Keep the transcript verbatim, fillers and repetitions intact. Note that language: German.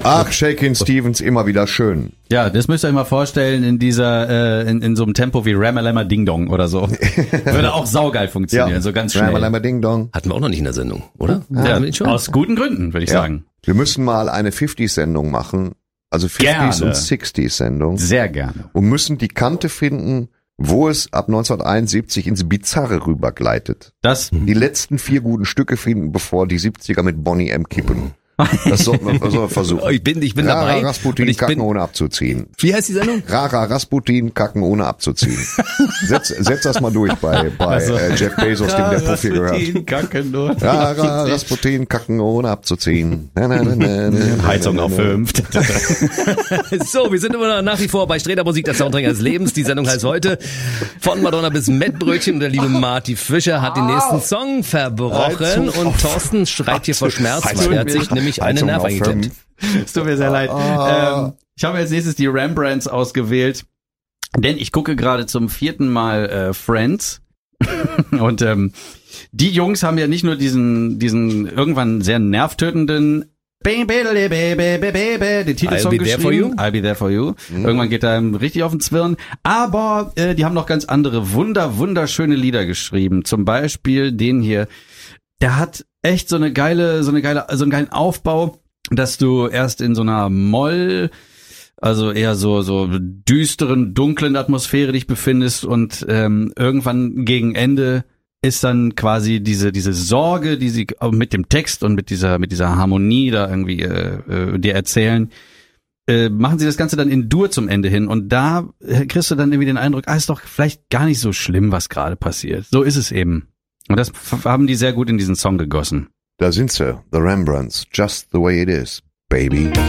Ach, Shakin' Stevens, immer wieder schön. Ja, das müsst ihr euch mal vorstellen in dieser, äh, in, in so einem Tempo wie Ramalama Ding Dong oder so. Würde auch saugeil funktionieren, ja. So ganz schnell. Ramalama Ding Dong. Hatten wir auch noch nicht in der Sendung, oder? Ja, ja schon. Aus guten Gründen, würde ich ja. sagen. Wir müssen mal eine fünfziger-Sendung machen, also fünfziger gerne. und sechziger-Sendung. Sehr gerne. Und müssen die Kante finden, wo es ab neunzehnhunderteinundsiebzig ins Bizarre rübergleitet. Das. Die letzten vier guten Stücke finden, bevor die siebziger mit Bonnie M. kippen. Das sollten wir, sollten wir versuchen. Ich bin, ich bin Rara dabei. Rasputin ich kacken bin, ohne abzuziehen. Wie heißt die Sendung? Rara Rasputin kacken ohne abzuziehen. Setz, setz das mal durch bei, bei also, äh, Jeff Bezos, dem der Profi gehört. Kacken nur. Rara Rasputin kacken ohne abzuziehen. Na, na, na, na, na, Heizung na, na, auf na. fünf. So, wir sind immer noch nach wie vor bei Sträter Musik, der Soundtrack des Lebens. Die Sendung heißt heute von Madonna bis Mettbrötchen. Und der liebe Marty Fischer hat den nächsten Song verbrochen. Und Thorsten schreit hier vor Schmerz, weil er hat sich nämlich einen Nerv eingeklemmt. Es tut mir sehr leid. Ähm, ich habe als nächstes die Rembrandts ausgewählt, denn ich gucke gerade zum vierten Mal äh, Friends. Und ähm, die Jungs haben ja nicht nur diesen diesen irgendwann sehr nervtötenden den Titelsong I'll be there for you. geschrieben. I'll be there for you. Mhm. Irgendwann geht er einem richtig auf den Zwirn. Aber äh, die haben noch ganz andere wunder wunderschöne Lieder geschrieben. Zum Beispiel den hier. Der hat echt so eine geile, so eine geile, so einen geilen Aufbau, dass du erst in so einer Moll, also eher so so düsteren, dunklen Atmosphäre dich befindest und ähm, irgendwann gegen Ende ist dann quasi diese diese Sorge, die sie mit dem Text und mit dieser mit dieser Harmonie da irgendwie äh, äh, dir erzählen, äh, machen sie das Ganze dann in Dur zum Ende hin und da kriegst du dann irgendwie den Eindruck, ah, ist doch vielleicht gar nicht so schlimm, was gerade passiert. So ist es eben. Und das haben die sehr gut in diesen Song gegossen. Da sind sie, The Rembrandts, Just the Way It Is, Baby.